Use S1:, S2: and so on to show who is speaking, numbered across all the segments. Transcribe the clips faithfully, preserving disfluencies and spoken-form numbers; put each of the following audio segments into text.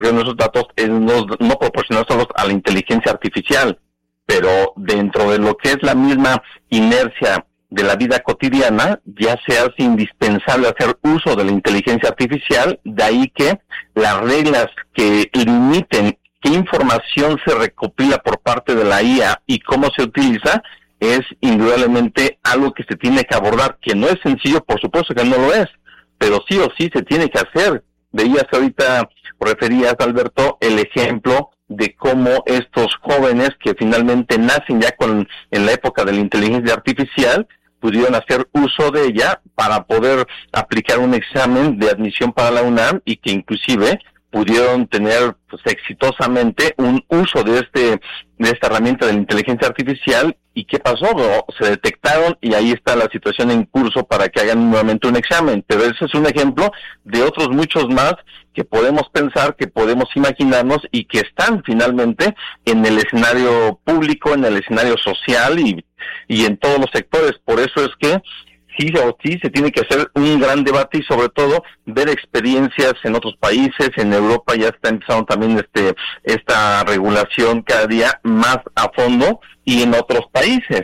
S1: esos datos es no, no proporcionárselos a la inteligencia artificial, pero dentro de lo que es la misma inercia de la vida cotidiana, ya se hace indispensable hacer uso de la inteligencia artificial, de ahí que las reglas que limiten qué información se recopila por parte de la I A y cómo se utiliza, es indudablemente algo que se tiene que abordar, que no es sencillo, por supuesto que no lo es, pero sí o sí se tiene que hacer. Veías ahorita, referías, Alberto, el ejemplo de cómo estos jóvenes que finalmente nacen ya con en la época de la inteligencia artificial, pudieron hacer uso de ella para poder aplicar un examen de admisión para la UNAM y que inclusive pudieron tener pues exitosamente un uso de este de esta herramienta de la inteligencia artificial. ¿Y qué pasó? Bueno, se detectaron y ahí está la situación en curso para que hagan nuevamente un examen. Pero ese es un ejemplo de otros muchos más que podemos pensar, que podemos imaginarnos y que están finalmente en el escenario público, en el escenario social y, y en todos los sectores. Por eso es que sí o sí se tiene que hacer un gran debate y sobre todo ver experiencias en otros países. En Europa ya está empezando también este esta regulación cada día más a fondo y en otros países.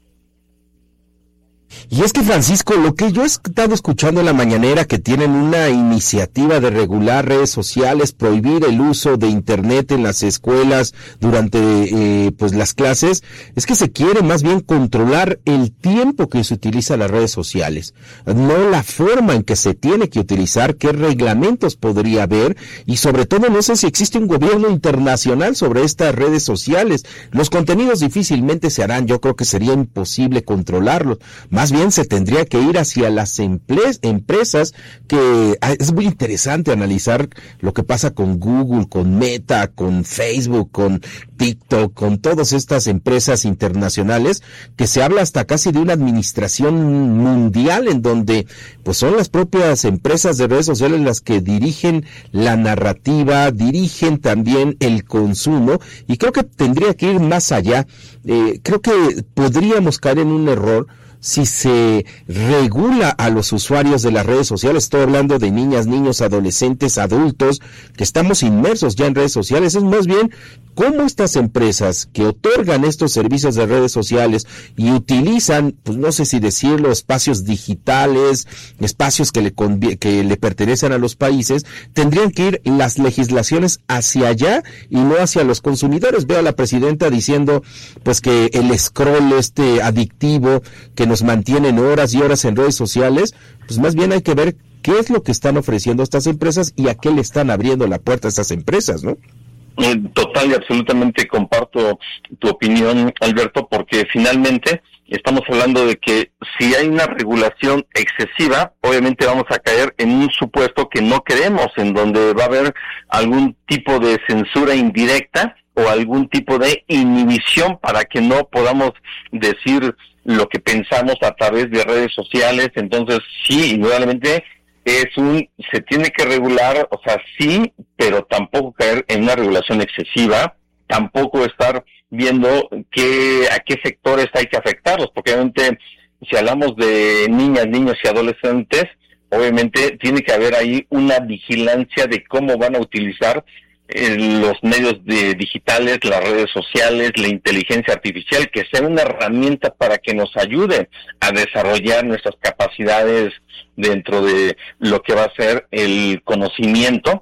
S2: Y es que, Francisco, lo que yo he estado escuchando en la mañanera, que tienen una iniciativa de regular redes sociales, prohibir el uso de internet en las escuelas durante eh, pues las clases, es que se quiere más bien controlar el tiempo que se utiliza las redes sociales, no la forma en que se tiene que utilizar, qué reglamentos podría haber, y sobre todo no sé si existe un gobierno internacional sobre estas redes sociales. Los contenidos difícilmente se harán, yo creo que sería imposible controlarlos. Más bien se tendría que ir hacia las emple- empresas que es muy interesante analizar lo que pasa con Google, con Meta, con Facebook, con TikTok, con todas estas empresas internacionales, que se habla hasta casi de una administración mundial en donde pues son las propias empresas de redes sociales las que dirigen la narrativa, dirigen también el consumo, y creo que tendría que ir más allá. Eh, creo que podríamos caer en un error si se regula a los usuarios de las redes sociales. Estoy hablando de niñas, niños, adolescentes, adultos, que estamos inmersos ya en redes sociales. Es más bien cómo estas empresas que otorgan estos servicios de redes sociales y utilizan, pues no sé si decirlo, espacios digitales, espacios que le convie- que le pertenecen a los países, tendrían que ir las legislaciones hacia allá y no hacia los consumidores. Veo a la presidenta diciendo pues que el scroll este adictivo que nos mantienen horas y horas en redes sociales, pues más bien hay que ver qué es lo que están ofreciendo estas empresas y a qué le están abriendo la puerta a estas empresas, ¿no?
S1: Total y absolutamente comparto tu opinión, Alberto, porque finalmente estamos hablando de que si hay una regulación excesiva, obviamente vamos a caer en un supuesto que no queremos, en donde va a haber algún tipo de censura indirecta o algún tipo de inhibición para que no podamos decir lo que pensamos a través de redes sociales. Entonces sí, indudablemente es un, se tiene que regular, o sea, sí, pero tampoco caer en una regulación excesiva, tampoco estar viendo qué, a qué sectores hay que afectarlos, porque obviamente si hablamos de niñas, niños y adolescentes, obviamente tiene que haber ahí una vigilancia de cómo van a utilizar eh, los medios de digitales, las redes sociales, la inteligencia artificial, que sea una herramienta para que nos ayude a desarrollar nuestras capacidades dentro de lo que va a ser el conocimiento,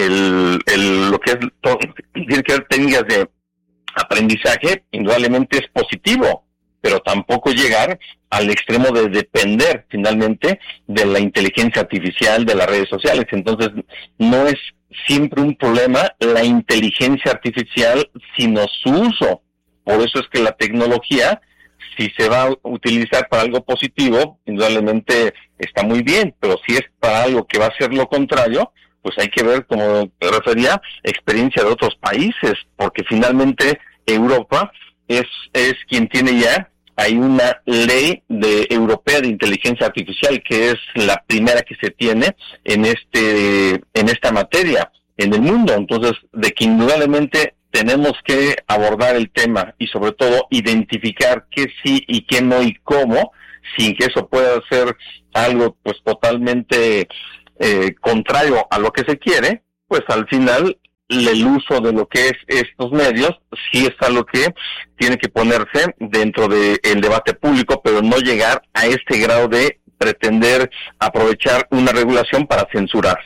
S1: el, el lo que es todo, tiene que haber técnicas de aprendizaje. Indudablemente es positivo, pero tampoco llegar al extremo de depender finalmente de la inteligencia artificial, de las redes sociales. Entonces no es siempre un problema la inteligencia artificial, sino su uso. Por eso es que la tecnología, si se va a utilizar para algo positivo, indudablemente está muy bien, pero si es para algo que va a ser lo contrario, pues hay que ver, como te refería, experiencia de otros países, porque finalmente Europa es es quien tiene ya, hay una ley de europea de inteligencia artificial que es la primera que se tiene en este en esta materia en el mundo. Entonces, de que indudablemente tenemos que abordar el tema y sobre todo identificar qué sí y qué no y cómo, sin que eso pueda ser algo pues totalmente eh, contrario a lo que se quiere, pues al final el uso de lo que es estos medios, sí es algo que tiene que ponerse dentro del debate público, pero no llegar a este grado de pretender aprovechar una regulación para censurar.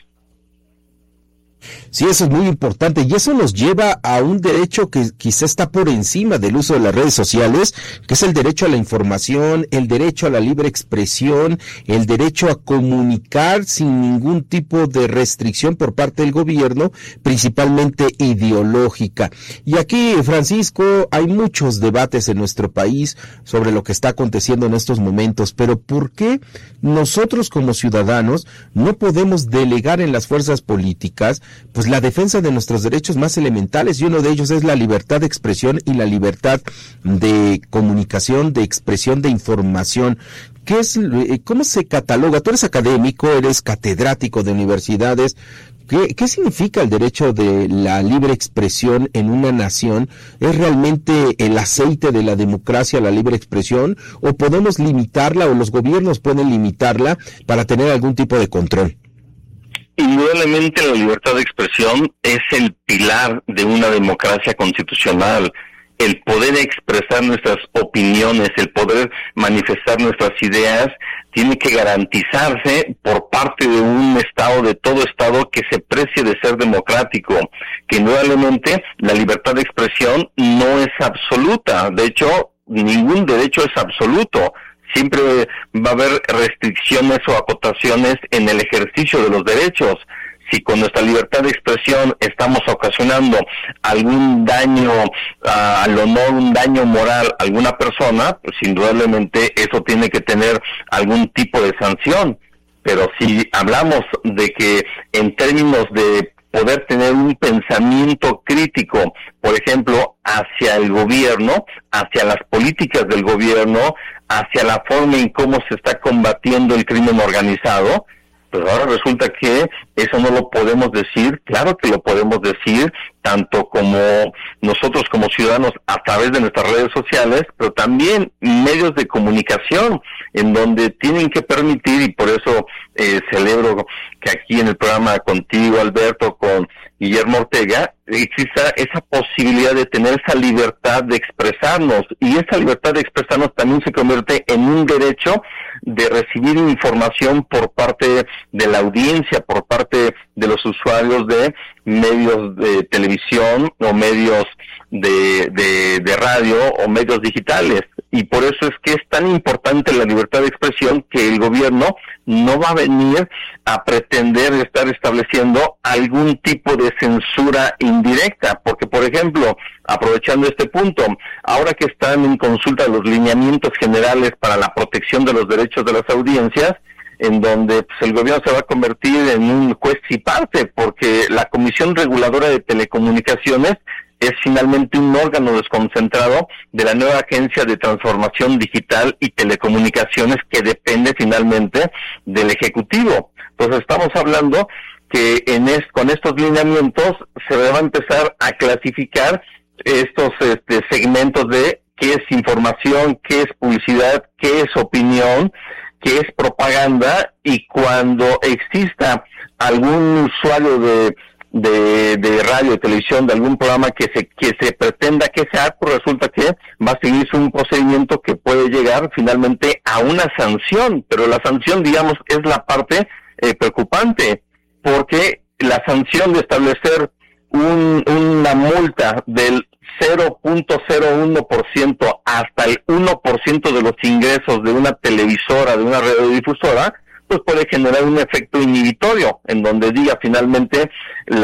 S2: Sí, eso es muy importante y eso nos lleva a un derecho que quizá está por encima del uso de las redes sociales, que es el derecho a la información, el derecho a la libre expresión, el derecho a comunicar sin ningún tipo de restricción por parte del gobierno, principalmente ideológica. Y aquí, Francisco, hay muchos debates en nuestro país sobre lo que está aconteciendo en estos momentos, pero ¿por qué nosotros como ciudadanos no podemos delegar en las fuerzas políticas pues la defensa de nuestros derechos más elementales? Y uno de ellos es la libertad de expresión y la libertad de comunicación, de expresión de información. ¿Qué es, cómo se cataloga? Tú eres académico, eres catedrático de universidades. ¿Qué, qué significa el derecho de la libre expresión en una nación? ¿Es realmente el aceite de la democracia la libre expresión? ¿O podemos limitarla o los gobiernos pueden limitarla para tener algún tipo de control?
S1: Indudablemente la libertad de expresión es el pilar de una democracia constitucional. El poder expresar nuestras opiniones, el poder manifestar nuestras ideas, tiene que garantizarse por parte de un Estado, de todo Estado que se precie de ser democrático, que indudablemente la libertad de expresión no es absoluta. De hecho, ningún derecho es absoluto. Siempre va a haber restricciones o acotaciones en el ejercicio de los derechos. Si con nuestra libertad de expresión estamos ocasionando algún daño uh, al honor, un daño moral a alguna persona, pues indudablemente eso tiene que tener algún tipo de sanción. Pero si hablamos de que en términos de poder tener un pensamiento crítico, por ejemplo, hacia el gobierno, hacia las políticas del gobierno, hacia la forma en cómo se está combatiendo el crimen organizado, pues ahora resulta que eso no lo podemos decir. Claro que lo podemos decir, tanto como nosotros como ciudadanos a través de nuestras redes sociales, pero también medios de comunicación, en donde tienen que permitir, y por eso eh, celebro que aquí en el programa contigo, Alberto, con Guillermo Ortega, exista esa posibilidad de tener esa libertad de expresarnos, y esa libertad de expresarnos también se convierte en un derecho de recibir información por parte de la audiencia, por parte de los usuarios de medios de televisión o medios de, de, de radio o medios digitales. Y por eso es que es tan importante la libertad de expresión, que el gobierno no va a venir a pretender estar estableciendo algún tipo de censura indirecta, porque, por ejemplo, aprovechando este punto, ahora que están en consulta los lineamientos generales para la protección de los derechos de las audiencias, en donde pues, el gobierno se va a convertir en un juez y parte, porque la Comisión Reguladora de Telecomunicaciones es finalmente un órgano desconcentrado de la nueva Agencia de Transformación Digital y Telecomunicaciones, que depende finalmente del Ejecutivo. Pues estamos hablando que en es, con estos lineamientos se va a empezar a clasificar estos este, segmentos de qué es información, qué es publicidad, qué es opinión, qué es propaganda, y cuando exista algún usuario de de, de radio, de televisión, de algún programa que se que se pretenda que sea, pues resulta que va a seguirse un procedimiento que puede llegar finalmente a una sanción, pero la sanción, digamos, es la parte eh, preocupante, porque la sanción de establecer un, una multa del cero punto cero uno por ciento hasta el uno por ciento de los ingresos de una televisora, de una radiodifusora, pues puede generar un efecto inhibitorio, en donde diga finalmente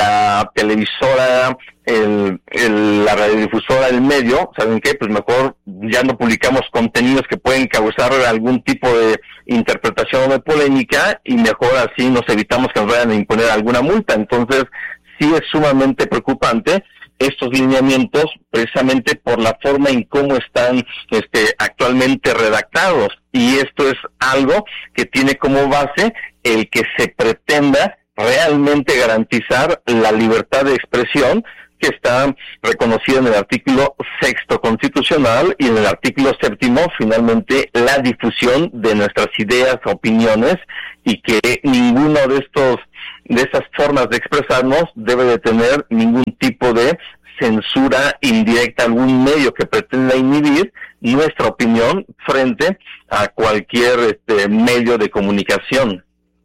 S1: la televisora, el, el, la radiodifusora, el medio, ¿saben qué? Pues mejor ya no publicamos contenidos que pueden causar algún tipo de interpretación o de polémica, y mejor así nos evitamos que nos vayan a imponer alguna multa. Entonces, sí es sumamente preocupante estos lineamientos, precisamente por la forma en cómo están este, actualmente redactados, y esto es algo que tiene como base el que se pretenda realmente garantizar la libertad de expresión, que está reconocida en el artículo sexto constitucional, y en el artículo séptimo, finalmente, la difusión de nuestras ideas, opiniones, y que ninguno de estos de esas formas de expresarnos debe de tener ningún tipo de censura indirecta, algún medio que pretenda inhibir nuestra opinión frente a cualquier este, medio de comunicación.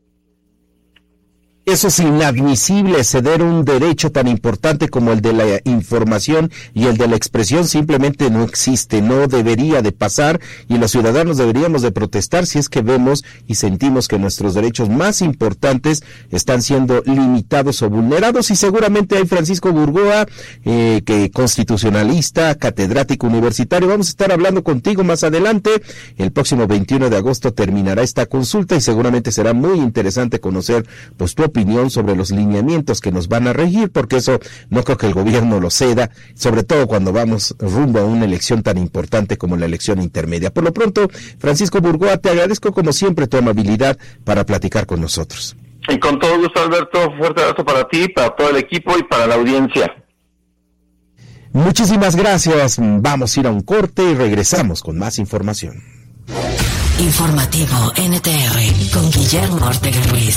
S2: Eso es inadmisible, ceder un derecho tan importante como el de la información y el de la expresión simplemente no existe, no debería de pasar, y los ciudadanos deberíamos de protestar si es que vemos y sentimos que nuestros derechos más importantes están siendo limitados o vulnerados. Y seguramente hay Francisco Burgoa, eh, que constitucionalista, catedrático universitario. Vamos a estar hablando contigo más adelante. El próximo veintiuno de agosto terminará esta consulta y seguramente será muy interesante conocer pues tu opinión sobre los lineamientos que nos van a regir, porque eso no creo que el gobierno lo ceda, sobre todo cuando vamos rumbo a una elección tan importante como la elección intermedia. Por lo pronto, Francisco Burgoa, te agradezco como siempre tu amabilidad para platicar con nosotros.
S1: Y con todo gusto, Alberto, fuerte abrazo para ti, para todo el equipo y para la audiencia.
S2: Muchísimas gracias. Vamos a ir a un corte y regresamos con más información.
S3: Informativo N T R con Guillermo Ortega Ruiz.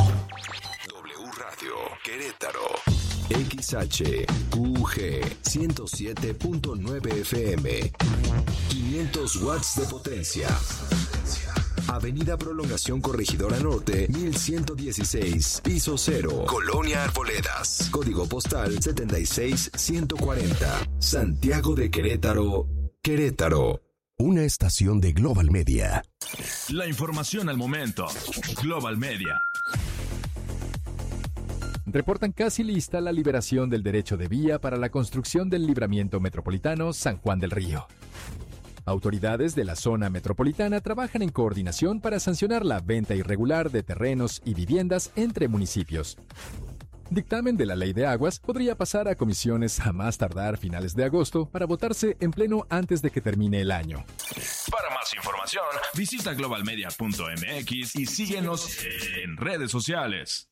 S4: Querétaro, X H Q G ciento siete punto nueve F M, quinientos watts de potencia. Avenida Prolongación Corregidora Norte, mil ciento dieciséis, piso cero, Colonia Arboledas, código postal setenta y seis ciento cuarenta, Santiago de Querétaro, Querétaro. Una estación de Global Media.
S5: La información al momento. Global Media.
S6: Reportan casi lista la liberación del derecho de vía para la construcción del libramiento metropolitano San Juan del Río. Autoridades de la zona metropolitana trabajan en coordinación para sancionar la venta irregular de terrenos y viviendas entre municipios. Dictamen de la Ley de Aguas podría pasar a comisiones a más tardar finales de agosto para votarse en pleno antes de que termine el año.
S5: Para más información, visita global media punto m x y síguenos en redes sociales.